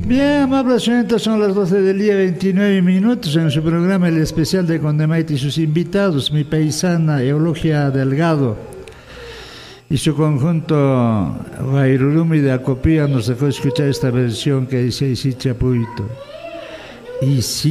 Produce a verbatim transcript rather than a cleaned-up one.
Bien, amables oyentes, son las doce del día, veintinueve minutos, en su programa El Especial de Condemaite y sus invitados, mi paisana Eulogia Delgado y su conjunto Guairurumi de Acopía nos dejó escuchar esta versión que dice Isi Chapuito. Y si